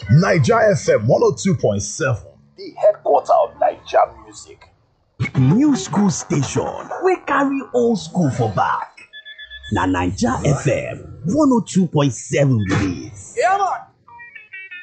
Niger FM 102.7, the headquarter of Niger music. New school station we carry old school for back. Na Niger FM 102.7 release. Yeah, man.